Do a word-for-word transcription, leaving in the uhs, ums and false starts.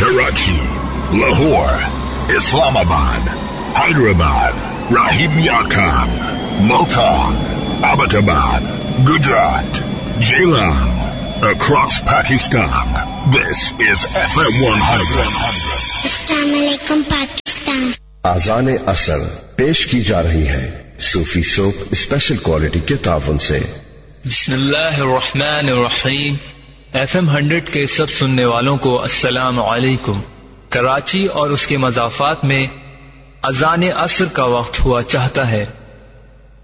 Karachi, Lahore, Islamabad, Hyderabad, Rahim Yakan, Multan, Abbottabad, Gujarat, Jailam, across Pakistan. This is F M one hundred. Assalamualaikum Pakistan. आज़ान असर पेश की जा रही है सूफी soap special quality के तावन से। बिस्मिल्लाहिर्रहमानिर्रहीम। एफ एम हंड्रेड के सब सुनने वालों को अस्सलाम वालेकुम। कराची और उसके मज़ाफ़ात में अज़ान असर का वक्त हुआ चाहता है।